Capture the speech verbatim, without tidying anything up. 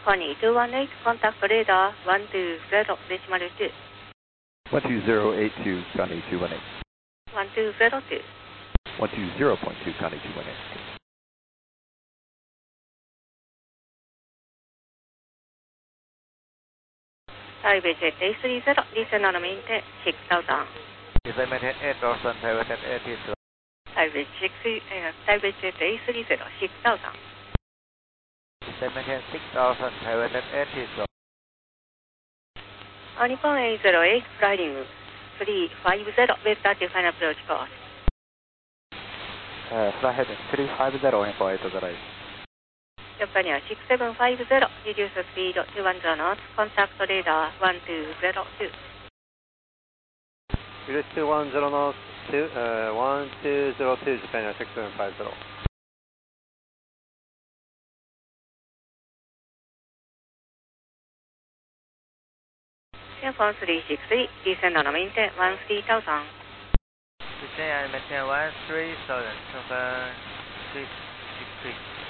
Connie two one eight, contact radar one two zero decimal two. one two zero eight two, Connie two one eight. one two zero two. one two zero point two, Connie two one eight. Taipei Jet eight three zero, descend on maintain six thousand. Descend maintain eight thousand, Taipei Jet eight three zero. Taipei Jet eight three zero, six thousand. Descend maintain six thousand, Taipei Jet eight three zero. Uh, Nippon eight zero eight, flying three five zero, with thirty final approach course. Uh, fly heading three five zero, info eight zero eight. Japan six seven five zero, reduce speed two one zero knots, contact radar one two zero two. Reduce two one zero knots, two, uh, one two zero two, Japan six seven five zero. Airphone three six three, descend on maintain one three thousand. Descend and maintain one three thousand, confirm three six three.